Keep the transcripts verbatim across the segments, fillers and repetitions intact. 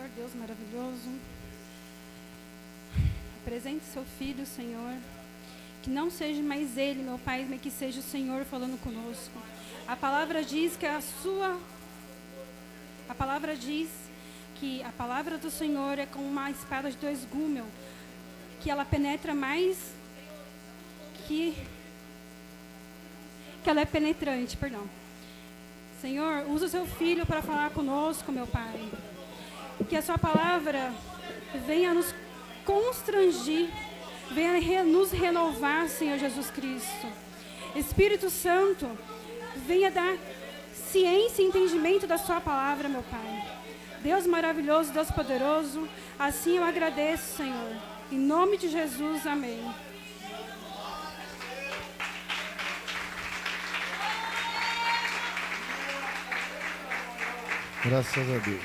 Deus maravilhoso. Apresente seu Filho, Senhor. Que não seja mais Ele, meu Pai, mas que seja o Senhor falando conosco. A palavra diz que a sua... A palavra diz que a palavra do Senhor é como uma espada de dois gumes, que ela penetra mais que... Que ela é penetrante, perdão. Senhor, usa o seu Filho para falar conosco, meu Pai. Que a sua palavra venha nos constrangir, venha re- nos renovar, Senhor Jesus Cristo. Espírito Santo, venha dar ciência e entendimento da sua palavra, meu Pai. Deus maravilhoso, Deus poderoso, assim eu agradeço, Senhor. Em nome de Jesus, amém. Graças a Deus.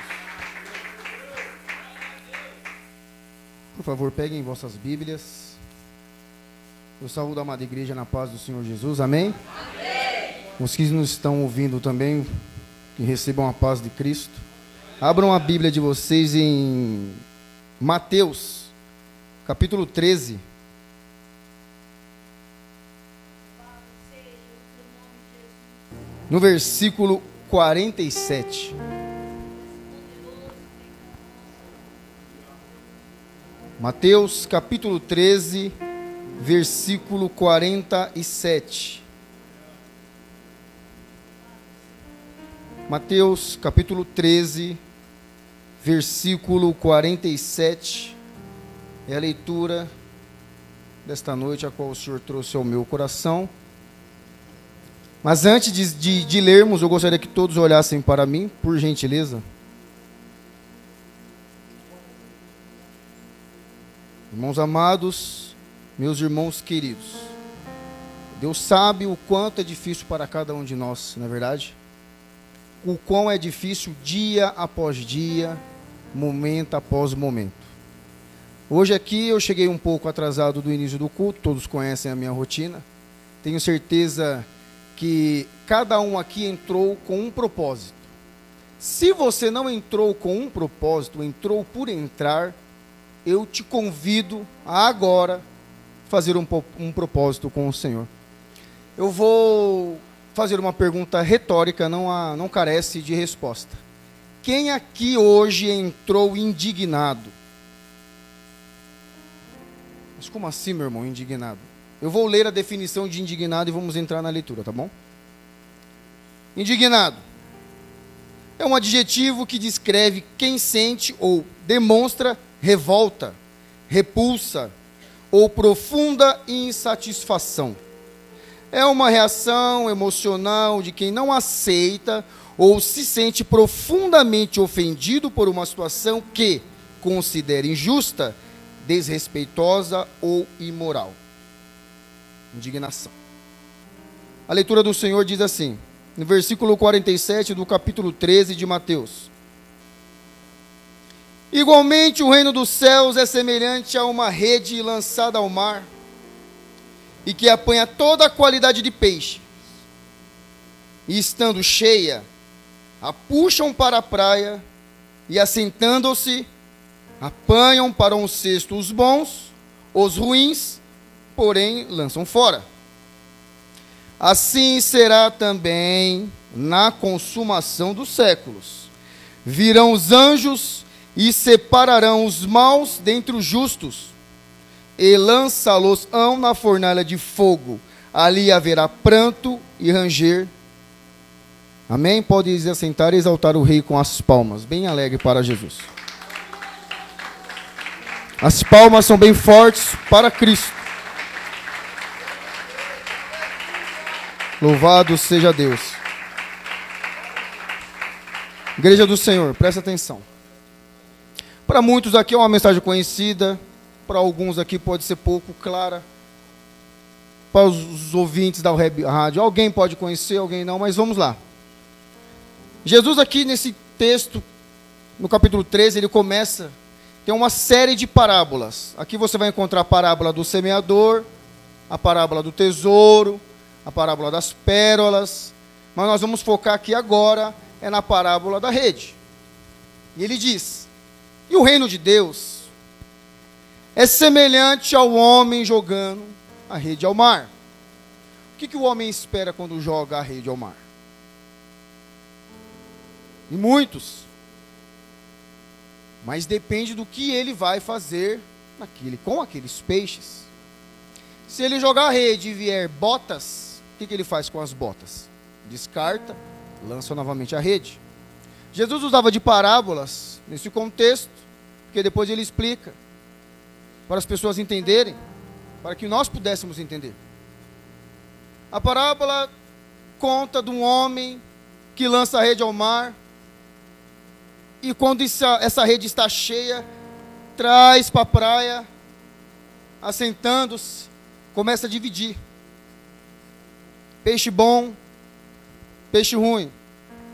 Por favor, peguem vossas Bíblias. Eu saúdo a amada igreja na paz do Senhor Jesus. Amém? Amém. Os que nos estão ouvindo também, que recebam a paz de Cristo. Abram a Bíblia de vocês em Mateus, capítulo treze. No versículo quarenta e sete. Mateus capítulo treze, versículo quarenta e sete. Mateus capítulo treze, versículo quarenta e sete. É a leitura desta noite a qual o Senhor trouxe ao meu coração. Mas antes de, de, de lermos, eu gostaria que todos olhassem para mim, por gentileza. Irmãos amados, meus irmãos queridos, Deus sabe o quanto é difícil para cada um de nós, não é verdade? O quão é difícil dia após dia, momento após momento. Hoje aqui eu cheguei um pouco atrasado do início do culto, todos conhecem a minha rotina. Tenho certeza que cada um aqui entrou com um propósito. Se você não entrou com um propósito, entrou por entrar, eu te convido a agora fazer um, um propósito com o Senhor. Eu vou fazer uma pergunta retórica, não, há, não carece de resposta. Quem aqui hoje entrou indignado? Mas como assim, meu irmão, indignado? Eu vou ler a definição de indignado e vamos entrar na leitura, tá bom? Indignado é um adjetivo que descreve quem sente ou demonstra revolta, repulsa ou profunda insatisfação. É uma reação emocional de quem não aceita ou se sente profundamente ofendido por uma situação que considera injusta, desrespeitosa ou imoral. Indignação. A leitura do Senhor diz assim, no versículo quarenta e sete do capítulo treze de Mateus: igualmente o reino dos céus é semelhante a uma rede lançada ao mar, e que apanha toda a qualidade de peixe, e estando cheia, a puxam para a praia, e assentando-se, apanham para um cesto os bons, os ruins, porém lançam fora. Assim será também na consumação dos séculos. Virão os anjos e separarão os maus dentre os justos, e lançá-los-ão na fornalha de fogo. Ali haverá pranto e ranger. Amém? Pode se assentar e exaltar o rei com as palmas, bem alegre para Jesus. As palmas são bem fortes para Cristo. Louvado seja Deus. Igreja do Senhor, presta atenção. Para muitos aqui é uma mensagem conhecida, para alguns aqui pode ser pouco clara. Para os ouvintes da web rádio, alguém pode conhecer, alguém não, mas vamos lá. Jesus aqui nesse texto, no capítulo treze, ele começa, tem uma série de parábolas. Aqui você vai encontrar a parábola do semeador, a parábola do tesouro, a parábola das pérolas, mas nós vamos focar aqui agora, é na parábola da rede. E ele diz E o reino de Deus é semelhante ao homem jogando a rede ao mar. O que, que o homem espera quando joga a rede ao mar? E muitos. Mas depende do que ele vai fazer naquele, com aqueles peixes. Se ele jogar a rede e vier botas, o que, que ele faz com as botas? Descarta, lança novamente a rede. Jesus usava de parábolas nesse contexto, porque depois ele explica, para as pessoas entenderem, para que nós pudéssemos entender. A parábola conta de um homem que lança a rede ao mar, e quando essa, essa rede está cheia, traz para a praia, assentando-se, começa a dividir. Peixe bom, peixe ruim.